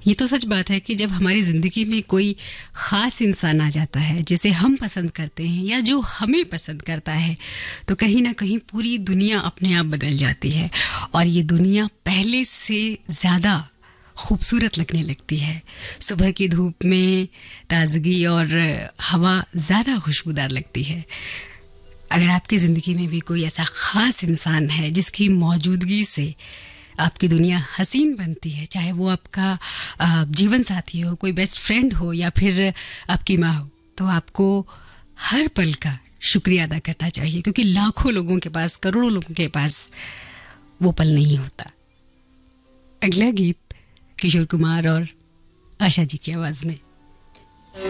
ये तो सच बात है कि जब हमारी ज़िंदगी में कोई ख़ास इंसान आ जाता है जिसे हम पसंद करते हैं या जो हमें पसंद करता है, तो कहीं ना कहीं पूरी दुनिया अपने आप बदल जाती है और ये दुनिया पहले से ज़्यादा खूबसूरत लगने लगती है। सुबह की धूप में ताजगी और हवा ज़्यादा खुशबूदार लगती है। अगर आपकी ज़िंदगी में भी कोई ऐसा ख़ास इंसान है जिसकी मौजूदगी से आपकी दुनिया हसीन बनती है, चाहे वो आपका जीवन साथी हो, कोई बेस्ट फ्रेंड हो या फिर आपकी माँ हो, तो आपको हर पल का शुक्रिया अदा करना चाहिए, क्योंकि लाखों लोगों के पास, करोड़ों लोगों के पास वो पल नहीं होता। अगला गीत किशोर कुमार और आशा जी की आवाज़ में।